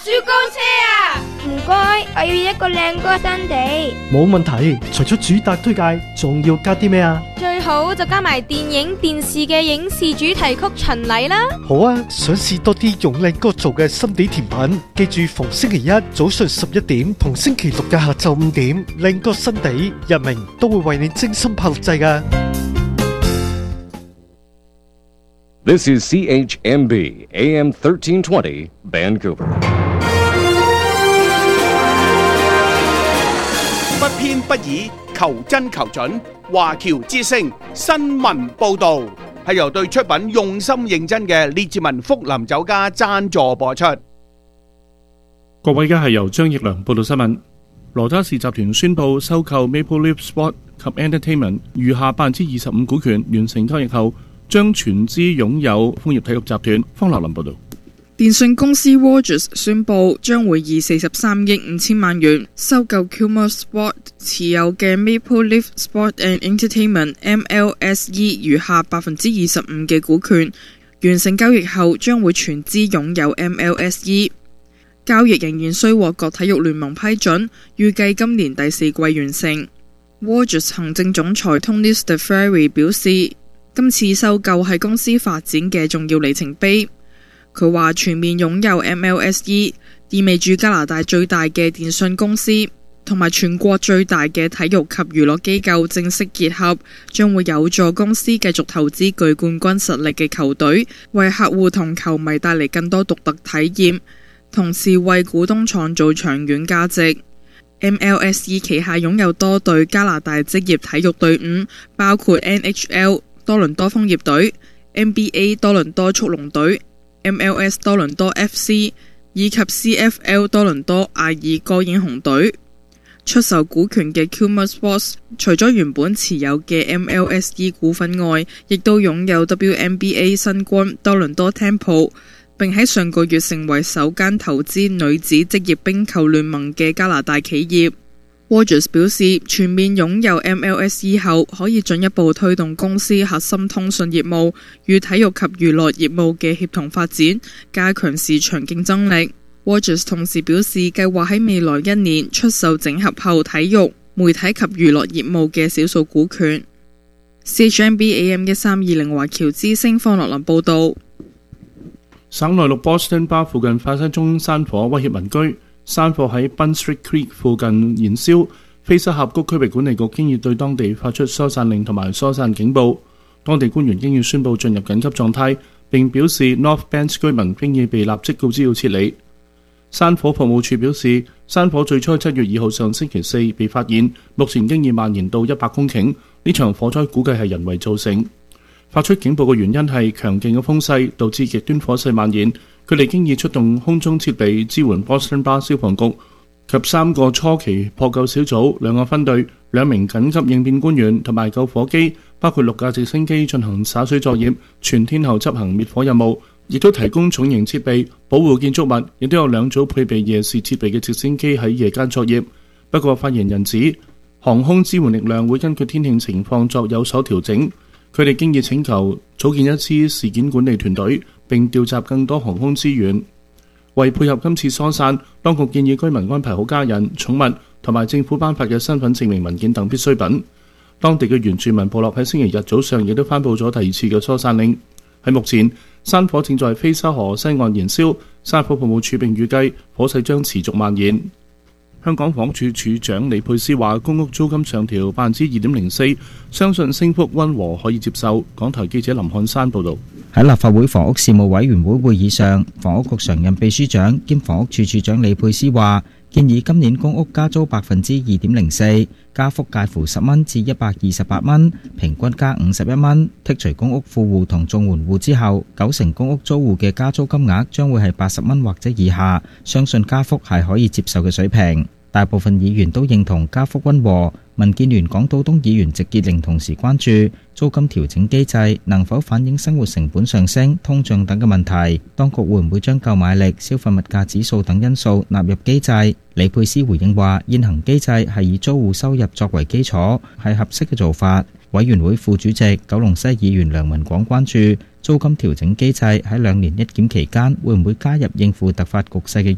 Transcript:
雪糕車啊！ 唔該，我要一個靚哥新地。 冇問題，除咗主打推介，仲要加啲咩啊？ 最好就加埋電影電視嘅影視主題曲巡禮啦。 好啊，想試多啲用靚哥做嘅心地甜品，記住逢星期一早上11點同星期六嘅下晝5點，靚哥新地日明都會為你精心拍錄製㗎。 This is CHMB AM 1320 Vancouver。 不偏不倚，求真求準。華僑之聲新聞報導係由對出品用心認真嘅列治文福林酒家贊助播出。 各位，而家係由張奕良報道新聞。羅渣士集團宣布收購 Maple Leaf Sport 及 Entertainment 餘下25%股權，完成交易後將全資擁有楓葉體育集團。方立林報道。 電訊公司 Rogers 宣布將會以43億5千萬元收購 Kilmer Sport 持有嘅 Maple Leaf Sport and Entertainment MLSE 餘下25%嘅股權。完成交易後將會全資擁有 MLSE。交易仍然需獲各體育聯盟批准，預計今年第4季完成。Rogers 行政總裁 Tony Staffieri 表示，今次收購係公司發展嘅重要里程碑。佢話全面擁有 MLSE 意味住加拿大最大嘅電訊公司同埋全國最大嘅體育及娛樂機構正式結合，將會有助公司繼續投資具冠軍實力嘅球隊，為客戶同球迷帶嚟更多獨特體驗，同時為股東創造長遠價值。MLSE 旗下擁有多隊加拿大職業體育隊伍，包括 NHL 多倫多楓葉隊、NBA 多倫多速龍隊、MLS 多倫多 FC 以及 CFL 多倫多艾爾戈英雄隊。出售股權嘅 Kilmer Sports 除咗原本持有嘅 MLSE 股份外，亦都擁有 WNBA 新軍多倫多 Temple， 並喺上個月成為首間投資女子職業冰球聯盟嘅加拿大企業。Rogers 表示，全面擁有 MLSE 後，可以進一步推動公司核心通訊業務與體育及娛樂業務嘅協同發展，加強市場競爭力。Rogers 同時表示，計劃喺未來1年出售整合後體育、媒體及娛樂業務嘅少數股權。CHMB AM 1320華僑之聲方樂林報導。 省內陸 Boston Bar 附近發生宗山火，威脅民居。山火喺 Bun Street Creek 附近燃燒，菲沙峽谷區域管理局經已對當地發出疏散令同埋疏散警報。當地官員經已宣布進入緊急狀態，並表示 North Banks 居民經已被立即告知要撤離。山火服務處表示，山火最初7月2號上星期4被發現，目前經已蔓延到100公頃。呢場火災估計係人為造成。發出警報嘅原因係強勁嘅風勢導致極端火勢蔓延。佢哋經已出動空中設備支援 Boston Bar 消防局及3個初期撲救小組、2個分隊、2名緊急應變官員同埋救火機，包括6架直升機進行灑水作業，全天候執行滅火任務，亦都提供重型設備保護建築物，亦都有2組配備夜視設備嘅直升機喺夜間作業。不過發言人指，航空支援力量會根據天氣情況作有所調整。佢哋經已請求組建一支事件管理團隊，並調集更多航空資源。為配合今次疏散，當局建議居民安排好家人、寵物同埋政府頒發嘅身份證明文件等必需品。當地嘅原住民部落喺星期日早上亦都頒布咗第2次嘅疏散令。喺目前，山火正在菲沙河西岸燃燒，山火服務處並預計火勢將持續蔓延。香港房屋署署長李佩斯話，公屋租金上調2.04%，相信升幅溫和，可以接受。港台記者林漢山報導。 喺立法會房屋事務委員會會議上，房屋局常任秘書長兼房屋署署長李佩斯話，建議今年公屋加租2.04%，加幅介乎10蚊至128蚊，平均加51蚊。剔除公屋富戶同綜援戶之後，9成公屋租戶嘅加租金額將會係80蚊或者以下，相信加幅係可以接受嘅水平。大部分議員都認同加幅溫和。民建聯港島東議員席潔玲同時關注租金調整機制能否反映生活成本上升、通脹等嘅問題，當局會唔會將購買力、消費物價指數等因素納入機制？李佩斯回應話，現行機制係以租戶收入作為基礎，係合適嘅做法。委員會副主席九龍西議員梁文廣關注租金調整機制喺2年一檢期間會唔會加入應付突發局勢嘅